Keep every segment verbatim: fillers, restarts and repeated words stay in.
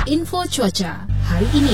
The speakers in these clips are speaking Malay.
Info cuaca hari ini.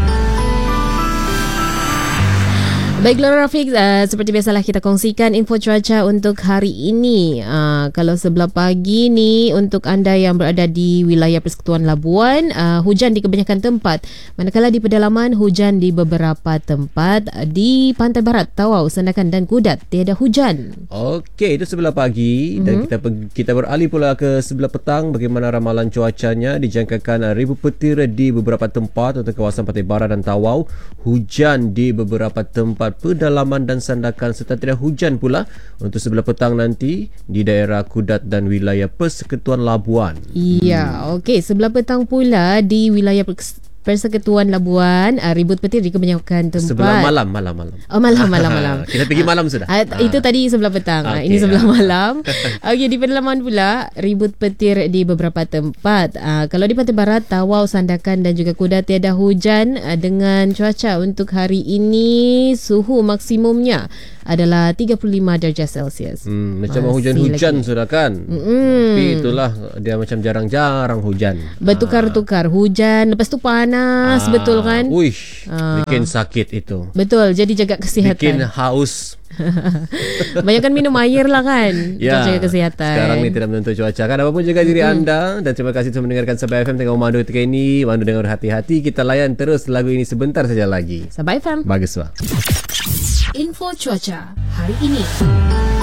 Baiklah Rafiq, uh, seperti biasalah kita kongsikan info cuaca untuk hari ini. Uh, kalau sebelah pagi ni untuk anda yang berada di wilayah Persekutuan Labuan, uh, hujan di kebanyakan tempat. Manakala di pedalaman, hujan di beberapa tempat. Di pantai barat, Tawau, Sandakan dan Kudat tiada hujan. Okey, itu sebelah pagi. Mm-hmm. Dan kita kita beralih pula ke sebelah petang. Bagaimana ramalan cuacanya? Dijangkakan uh, ribu petir di beberapa tempat untuk kawasan pantai barat dan Tawau. Hujan di beberapa tempat pedalaman dan Sandakan serta tidak hujan pula untuk sebelah petang nanti di daerah Kudat dan wilayah Persekutuan Labuan. Iya, hmm. okey. Sebelah petang pula di wilayah Persekutuan Labuan, uh, ribut petir di kebanyakan tempat. Sebelah malam, malam, malam. Oh, malam, malam, malam. Kita pergi malam sudah. Uh, uh, itu tadi sebelah petang. Okay, uh, ini sebelah uh. malam. Okey, di pedalaman pula, ribut petir di beberapa tempat. Uh, kalau di pantai barat, Tawau, Sandakan dan juga Kudat tiada hujan. Uh, dengan cuaca untuk hari ini, suhu maksimumnya adalah tiga puluh lima darjah Celsius. Hmm, macam Masih hujan-hujan lagi. Sudah kan. Mm-mm. Tapi itulah dia macam jarang-jarang hujan. Bertukar-tukar hujan, lepas tu panas, ah, betul kan? Uish, ah. bikin sakit itu. Betul, jadi jaga kesihatan. Bikin haus. Banyakkan minum air lah kan, ya, untuk jaga kesihatan. Sekarang ni tidak menentu cuaca kan. Apapun jaga diri hmm. anda. Dan terima kasih telah mendengarkan Sabah F M tengah memandu ketika ini. Mandu dengan hati-hati. Kita layan terus lagu ini sebentar saja lagi. Sabah F M. Bagus lah. Info cuaca hari ini.